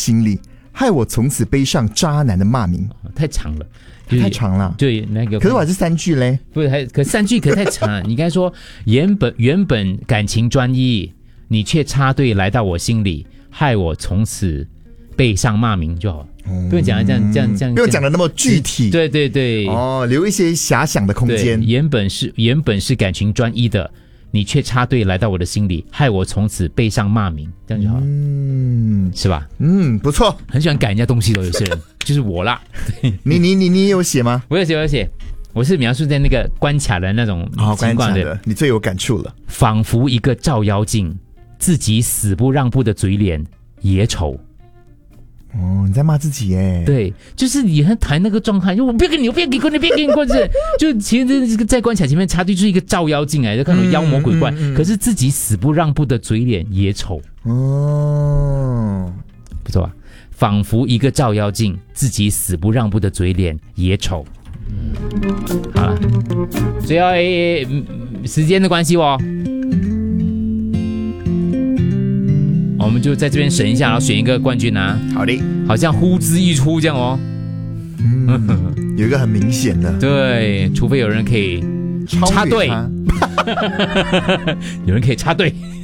心里，害我从此背上渣男的骂名。 太长了， 太长了。 对，那个。 可是我还是3句嘞。 不是，可3句可太长了。你刚才说原本感情专一，你却插队来到我心里，害我从此背上骂名就好。不用讲的这样， 不用讲的那么具体。 对对对。 留一些遐想的空间。 原本是感情专一的，你却插队来到我的心里，害我从此背上骂名，这样就好了。是吧？ 不错。 很喜欢改人家东西的有些人，就是我啦。 你有写吗？ 我有写。我是描述在那个关卡的那种情况的， 你最有感触了。 仿佛一个照妖镜，自己死不让步的嘴脸也丑。 你在骂自己耶？ 对，就是你很谈那个状态，就我不要跟你过，就其实这个在关卡前面插队就是一个照妖镜就看到妖魔鬼怪，可是自己死不让步的嘴脸也丑。不错吧？仿佛一个照妖镜，自己死不让步的嘴脸也丑。好了，最后时间的关系我们就在这边审一下，然后选一个冠军啊。 好的， 好像呼之欲出这样有一个很明显的。 对，除非有人可以插队，有人可以插队。